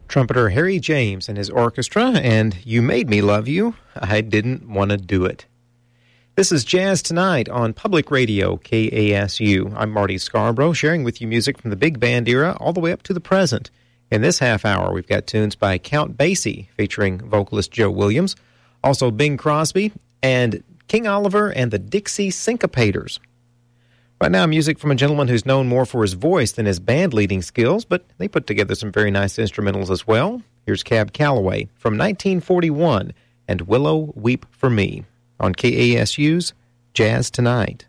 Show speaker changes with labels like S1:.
S1: Trumpeter Harry James and his orchestra, and You Made Me Love You, I Didn't Want to Do It. This is Jazz Tonight on Public Radio, KASU. I'm Marty Scarborough, sharing with you music from the big band era all the way up to the present. In this half hour, we've got tunes by Count Basie, featuring vocalist Joe Williams, also Bing Crosby, and King Oliver and the Dixie Syncopators. Right now, music from a gentleman who's known more for his voice than his band-leading skills, but they put together some very nice instrumentals as well. Here's Cab Calloway from 1941 and Willow Weep for Me on KASU's Jazz Tonight.